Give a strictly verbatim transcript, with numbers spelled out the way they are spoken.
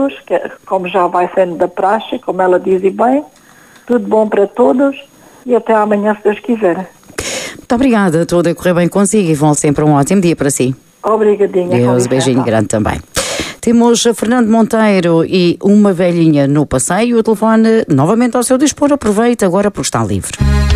todos, que, como já vai sendo da praxe, como ela diz e bem. Tudo bom para todos e até amanhã, se Deus quiser. Muito obrigada, tudo a correr bem consigo e vão sempre um ótimo dia para si. Obrigadinha. Deus, beijinho grande também. Temos Fernando Monteiro e uma velhinha no passeio. O telefone novamente ao seu dispor. Aproveita agora porque está livre.